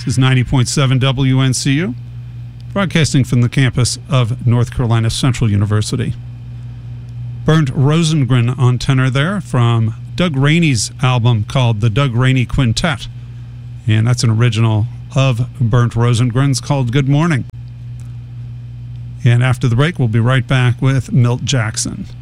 This is 90.7 WNCU, broadcasting from the campus of North Carolina Central University. Bernd Rosengren on tenor there from Doug Rainey's album called The Doug Rainey Quintet. And that's an original of Bernd Rosengren's called Good Morning. And after the break, we'll be right back with Milt Jackson.